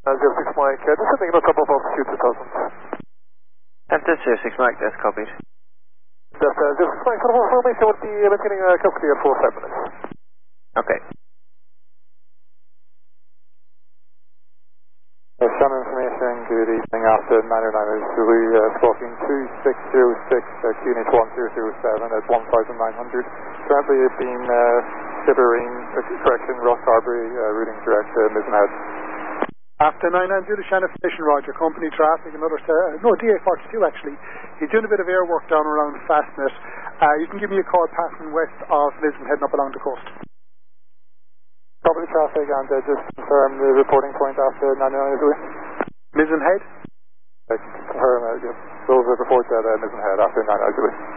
06 Mike, just sending a top of altitude 2000. Hampton 06 Mike, that's copied. That's 06 Mike, for formation would be maintaining coast clear for 5 minutes. Okay. Some information, good evening, after 909 Zulu, squawking 2606, QNH 1007 at 1900. Currently it's been Skipperine, correction, Ross Carberry, routing direct Mizzen Head. After 990 Zulu, Shannon Station, Roger, company traffic, another, DA42 actually. He's doing a bit of air work down around Fastnet. You can give me a call passing west of Lisbon, heading up along the coast. Property traffic, and just confirm the reporting point after 909 Zulu. Mizzen Head? Confirm, those are reports at Mizzen Head after 909 Zulu.